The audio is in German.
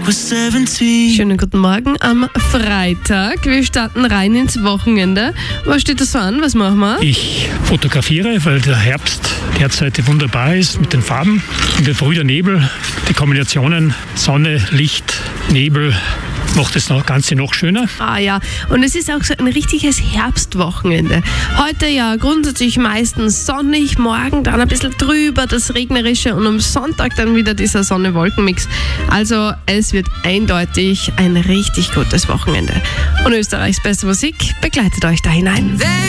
was 17. Schönen guten Morgen am Freitag. Wir starten rein ins Wochenende. Was steht da so an? Was machen wir? Ich fotografiere, weil der Herbst derzeit wunderbar ist mit den Farben. Und der frühe Nebel, die Kombinationen Sonne, Licht, Nebel macht das Ganze noch schöner. Ah ja, und es ist auch so ein richtiges Herbstwochenende. Heute ja grundsätzlich meistens sonnig, morgen dann ein bisschen drüber, das Regnerische und am Sonntag dann wieder dieser Sonne-Wolken-Mix. Also es wird eindeutig ein richtig gutes Wochenende. Und Österreichs beste Musik begleitet euch da hinein.